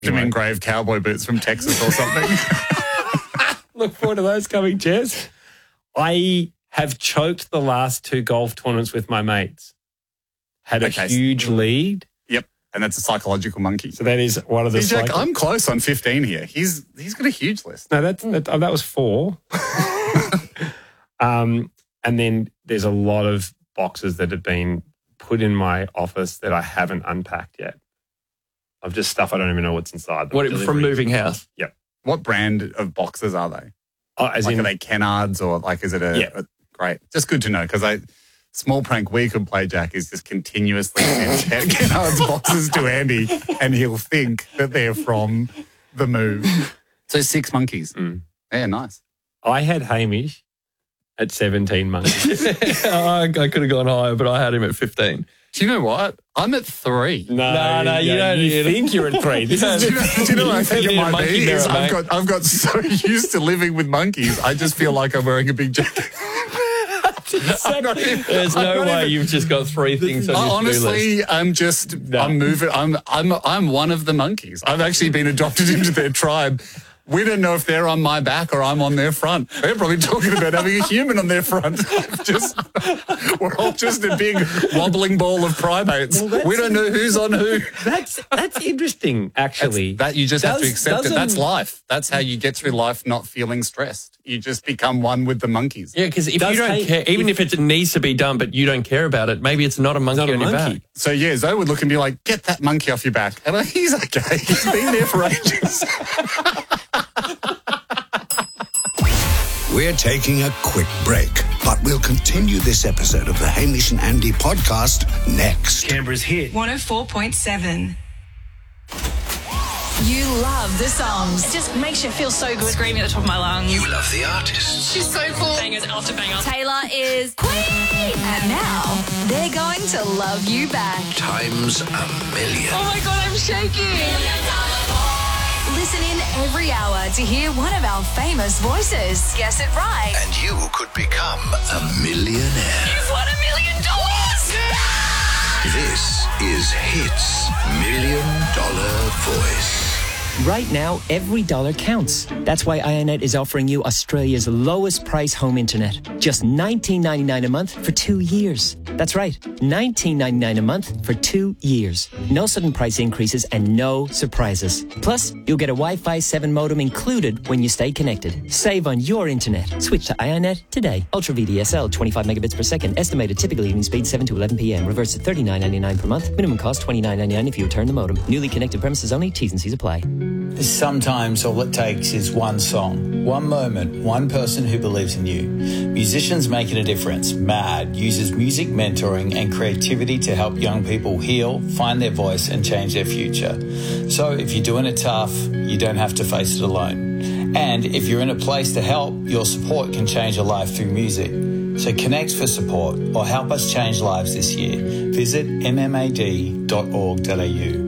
Some engraved cowboy boots from Texas or something. Look forward to those coming, Jez. I have choked the last 2 golf tournaments with my mates. Had a huge lead. Yep, and that's a psychological monkey. So that is one of the... See, Jack, I'm close on 15 here. He's got a huge list. No, that was 4. And then there's a lot of boxes that have been put in my office that I haven't unpacked yet. Of just stuff I don't even know what's inside. From moving house? Yep. What brand of boxes are they? Are they Kennards or is it a great? Just good to know because small prank we could play, Jack, is just continuously send Kennards boxes to Andy and he'll think that they're from the move. So 6 monkeys. Yeah, nice. I had Hamish at 17 monkeys. I could have gone higher, but I had him at 15. Do you know what? I'm at 3. No, you don't. You think you're at 3. Do you know what I think it might be? I've got so used to living with monkeys, I just feel like I'm wearing a big jacket. There's no way you've just got 3 things on your honestly, to-do list. I'm moving. I'm one of the monkeys. I've actually been adopted into their tribe. We don't know if they're on my back or I'm on their front. They're probably talking about having a human on their front. We're all just a big wobbling ball of primates. We don't know who's on who. That's interesting, actually. That you just have to accept it. That's life. That's how you get through life not feeling stressed. You just become one with the monkeys. Yeah, because if you don't care, even if it needs to be done, but you don't care about it, maybe it's not a monkey on your back. So, yeah, Zoe would look and be like, get that monkey off your back. And he's okay. He's been there for ages. We're taking a quick break, but we'll continue this episode of the Hamish and Andy podcast next. Canberra's hit 104.7. You love the songs. It just makes you feel so good. Screaming at the top of my lungs. You love the artists. She's so cool. Bangers after banger. Taylor is Queen. And now they're going to love you back. Times a million. Oh my God, I'm shaking. Listen in every hour to hear one of our famous voices. Guess it right. And you could become a millionaire. You've won $1 million. This is Hits $1 Million Voice. Right now, every dollar counts. That's why IONET is offering you Australia's lowest price home internet. Just $19.99 a month for 2 years. That's right, $19.99 a month for 2 years. No sudden price increases and no surprises. Plus, you'll get a Wi-Fi 7 modem included when you stay connected. Save on your internet. Switch to IONET today. Ultra VDSL, 25 megabits per second. Estimated typical evening speed 7 to 11 p.m. Reverse to $39.99 per month. Minimum cost $29.99 if you return the modem. Newly connected premises only. T's and C's apply. Sometimes all it takes is one song, one moment, one person who believes in you. Musicians Making a Difference, MAD, uses music mentoring and creativity to help young people heal, find their voice and change their future. So if you're doing it tough, you don't have to face it alone. And if you're in a place to help, your support can change a life through music. So connect for support or help us change lives this year. Visit mmad.org.au.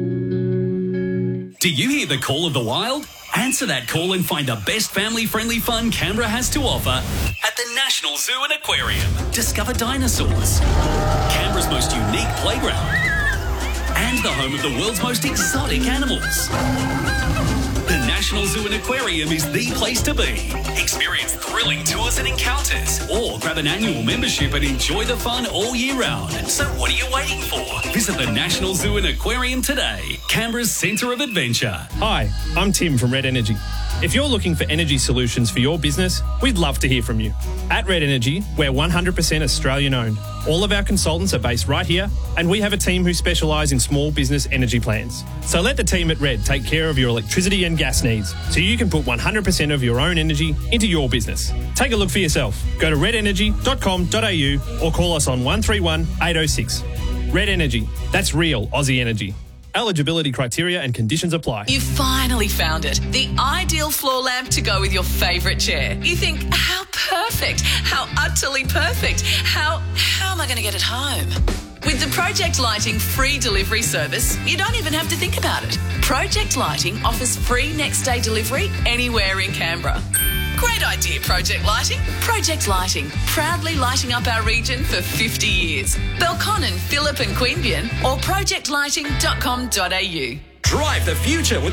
Do you hear the call of the wild? Answer that call and find the best family-friendly fun Canberra has to offer at the National Zoo and Aquarium. Discover dinosaurs, Canberra's most unique playground, and the home of the world's most exotic animals. The National Zoo and Aquarium is the place to be. Experience thrilling tours and encounters, or grab an annual membership and enjoy the fun all year round. So what are you waiting for? Visit the National Zoo and Aquarium today, Canberra's centre of adventure. Hi, I'm Tim from Red Energy. If you're looking for energy solutions for your business, we'd love to hear from you. At Red Energy, we're 100% Australian owned. All of our consultants are based right here, and we have a team who specialise in small business energy plans. So let the team at Red take care of your electricity and gas needs, so you can put 100% of your own energy into your business. Take a look for yourself. Go to redenergy.com.au or call us on 131 806. Red Energy. That's real Aussie energy. Eligibility criteria and conditions apply. You finally found it. The ideal floor lamp to go with your favourite chair. You think, how perfect, how utterly perfect, how am I going to get it home? With the Project Lighting free delivery service, you don't even have to think about it. Project Lighting offers free next day delivery anywhere in Canberra. Great idea, Project Lighting. Project Lighting, proudly lighting up our region for 50 years. Belconnen, Phillip and Queanbeyan or projectlighting.com.au. Drive the future with